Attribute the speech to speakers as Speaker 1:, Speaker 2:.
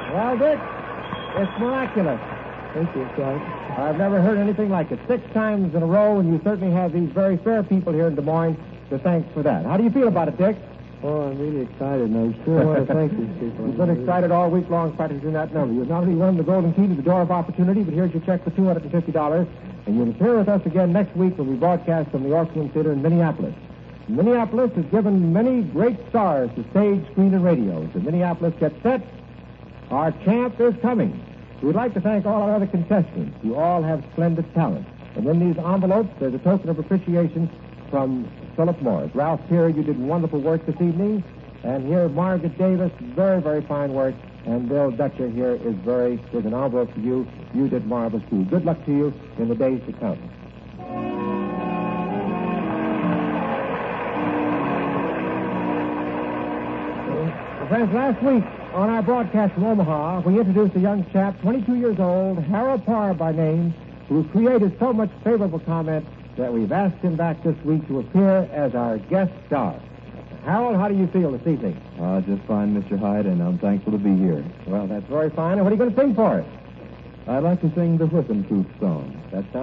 Speaker 1: Well, Dick, it's miraculous.
Speaker 2: Thank you, Frank.
Speaker 1: I've never heard anything like it. 6 times in a row, and you certainly have these very fair people here in Des Moines to thank for that. How do you feel about it, Dick?
Speaker 2: Oh, I'm really excited, and I sure want to thank these people.
Speaker 1: You've been excited all week long practicing that number. You've not only won the golden key to the door of opportunity, but here's your check for $250. And you'll appear with us again next week when we broadcast from the Orpheum Theater in Minneapolis. Minneapolis has given many great stars to stage, screen, and radio. So Minneapolis gets set. Our champ is coming. We'd like to thank all our other contestants. You all have splendid talent. And in these envelopes, there's a token of appreciation from Philip Morris. Ralph Peary, you did wonderful work this evening. And here, Margaret Davis, very, very fine work. And Bill Dutcher here is an envelope for you. You did marvelous, too. Good luck to you in the days to come. Friends, last week on our broadcast from Omaha, we introduced a young chap, 22 years old, Harold Parr by name, who created so much favorable comment that we've asked him back this week to appear as our guest star. Harold, how do you feel this evening?
Speaker 2: Just fine, Mr. Hyde, and I'm thankful to be here.
Speaker 1: Well, that's very fine. And what are you going to sing for us?
Speaker 2: I'd like to sing the Whipping Troop song.
Speaker 1: That sounds